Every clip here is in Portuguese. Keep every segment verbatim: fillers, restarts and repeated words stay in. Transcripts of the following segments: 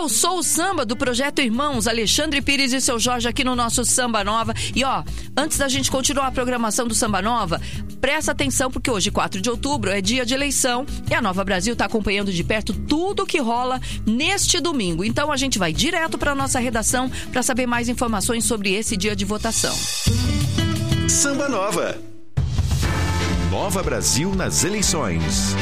Eu Sou o Samba, do Projeto Irmãos, Alexandre Pires e seu Jorge aqui no nosso Samba Nova. E ó, antes da gente continuar a programação do Samba Nova, presta atenção porque hoje, quatro de outubro, é dia de eleição e a Nova Brasil está acompanhando de perto tudo que rola neste domingo. Então a gente vai direto para nossa redação para saber mais informações sobre esse dia de votação. Samba Nova. Nova Brasil nas eleições.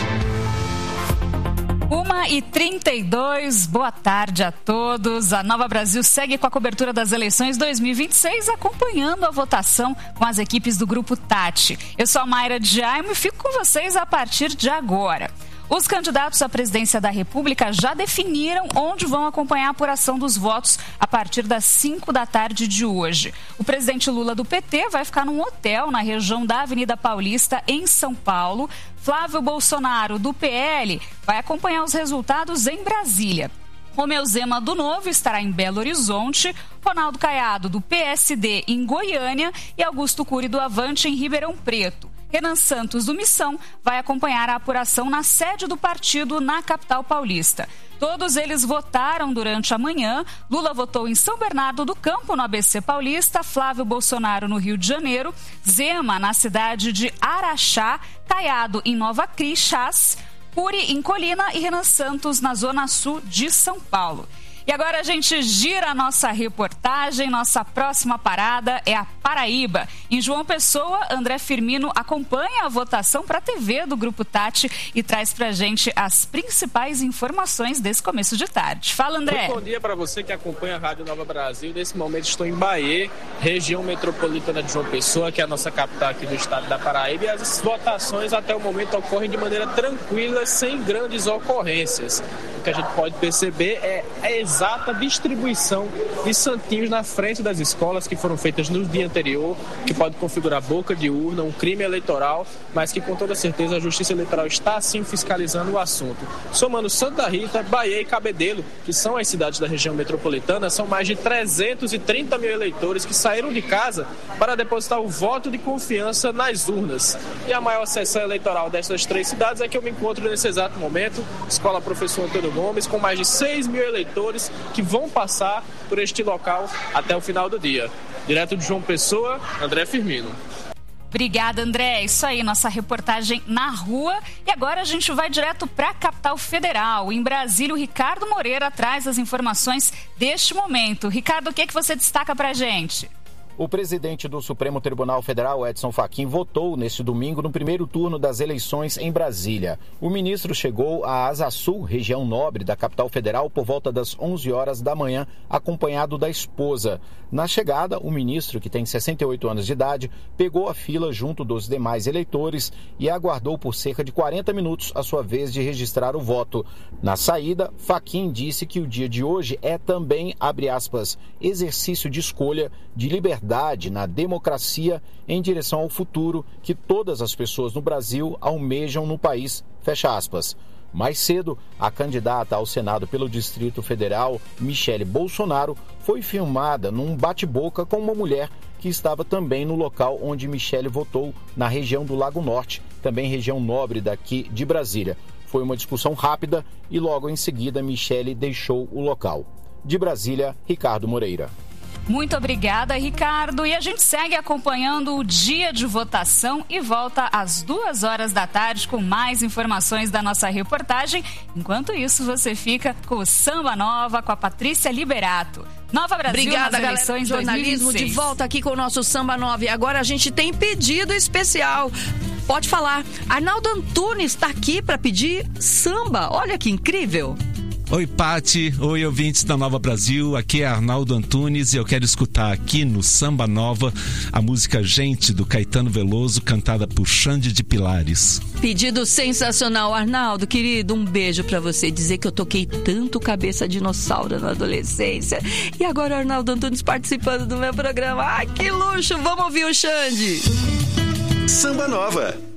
uma e trinta e dois, boa tarde a todos. A Nova Brasil segue com a cobertura das eleições dois mil e vinte e seis, acompanhando a votação com as equipes do Grupo Tati. Eu sou a Mayra Djaimo e fico com vocês a partir de agora. Os candidatos à presidência da República já definiram onde vão acompanhar a apuração dos votos a partir das cinco da tarde de hoje. O presidente Lula do P T vai ficar num hotel na região da Avenida Paulista, em São Paulo. Flávio Bolsonaro, do P L, vai acompanhar os resultados em Brasília. Romeu Zema, do Novo, estará em Belo Horizonte, Ronaldo Caiado, do P S D, em Goiânia e Augusto Cury, do Avante, em Ribeirão Preto. Renan Santos, do Missão, vai acompanhar a apuração na sede do partido na capital paulista. Todos eles votaram durante a manhã. Lula votou em São Bernardo do Campo, no A B C Paulista, Flávio Bolsonaro no Rio de Janeiro, Zema na cidade de Araxá, Caiado em Nova Crixás, Cury em Colina e Renan Santos na zona sul de São Paulo. E agora a gente gira a nossa reportagem. Nossa próxima parada é a Paraíba. Em João Pessoa, André Firmino acompanha a votação para a T V do Grupo Tati e traz pra gente as principais informações desse começo de tarde. Fala, André. Muito bom dia para você que acompanha a Rádio Nova Brasil. Nesse momento estou em Bahia, região metropolitana de João Pessoa, que é a nossa capital aqui do estado da Paraíba. E as votações até o momento ocorrem de maneira tranquila, sem grandes ocorrências. O que a gente pode perceber é a exata distribuição de santinhos na frente das escolas que foram feitas no dia anterior, que pode configurar boca de urna, um crime eleitoral, mas que com toda certeza a Justiça Eleitoral está sim fiscalizando o assunto. Somando Santa Rita, Bahia e Cabedelo, que são as cidades da região metropolitana, são mais de trezentos e trinta mil eleitores que saíram de casa para depositar o voto de confiança nas urnas. E a maior sessão eleitoral dessas três cidades é que eu me encontro nesse exato momento, Escola Professor Antônio Gomes, com mais de seis mil eleitores que vão passar por este local até o final do dia. Direto de João Pessoa, André Firmino. Obrigada, André. Isso aí, nossa reportagem na rua. E agora a gente vai direto para a capital federal. Em Brasília, o Ricardo Moreira traz as informações deste momento. Ricardo, o que, é que você destaca para a gente? O presidente do Supremo Tribunal Federal, Edson Fachin, votou neste domingo no primeiro turno das eleições em Brasília. O ministro chegou à Asa Sul, região nobre da capital federal, por volta das onze horas da manhã, acompanhado da esposa. Na chegada, o ministro, que tem sessenta e oito anos de idade, pegou a fila junto dos demais eleitores e aguardou por cerca de quarenta minutos a sua vez de registrar o voto. Na saída, Fachin disse que o dia de hoje é também, abre aspas, exercício de escolha, de liberdade na democracia em direção ao futuro que todas as pessoas no Brasil almejam no país, fecha aspas. Mais cedo, a candidata ao Senado pelo Distrito Federal, Michele Bolsonaro, foi filmada num bate-boca com uma mulher que estava também no local onde Michele votou, na região do Lago Norte, também região nobre daqui de Brasília. Foi uma discussão rápida e logo em seguida Michele deixou o local. De Brasília, Ricardo Moreira. Muito obrigada, Ricardo. E a gente segue acompanhando o dia de votação e volta às duas horas da tarde com mais informações da nossa reportagem. Enquanto isso, você fica com o Samba Nova, com a Patrícia Liberato. Nova Brasil. Obrigada, nas eleições galera, jornalismo dois mil e vinte e seis. De volta aqui com o nosso Samba Nova. E agora a gente tem pedido especial. Pode falar. Arnaldo Antunes está aqui para pedir samba. Olha que incrível. Oi, Pati. Oi, ouvintes da Nova Brasil. Aqui é Arnaldo Antunes e eu quero escutar aqui no Samba Nova a música Gente, do Caetano Veloso, cantada por Xande de Pilares. Pedido sensacional, Arnaldo, querido. Um beijo pra você. Dizer que eu toquei tanto cabeça dinossauro na adolescência. E agora o Arnaldo Antunes participando do meu programa. Ai, que luxo. Vamos ouvir o Xande. Samba Nova.